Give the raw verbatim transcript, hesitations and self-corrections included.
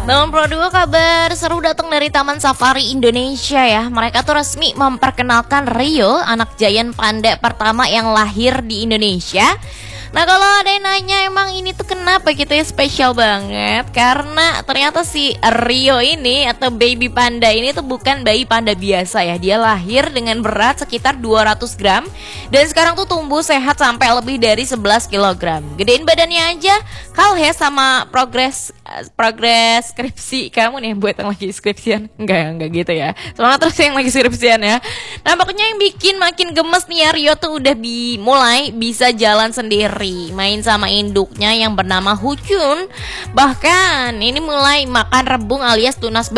Bang Pro dua, kabar seru datang dari Taman Safari Indonesia ya. Mereka tuh resmi memperkenalkan Rio, anak giant panda pertama yang lahir di Indonesia. Nah, kalau ada yang nanya emang ini tuh kenapa gitu ya, spesial banget. Karena ternyata si Rio ini atau baby panda ini tuh bukan bayi panda biasa ya. Dia lahir dengan berat sekitar dua ratus gram dan sekarang tuh tumbuh sehat sampai lebih dari sebelas kilogram. Gedein badannya aja kalah ya sama progres progres skripsi kamu nih buat yang lagi skripsian. Enggak, enggak gitu ya. Semangat terus yang lagi skripsian ya. Nah, pokoknya yang bikin makin gemes nih ya, Rio tuh udah bi mulai bisa jalan sendiri, main sama induknya yang bernama Huchun. Bahkan ini mulai makan rebung alias tunas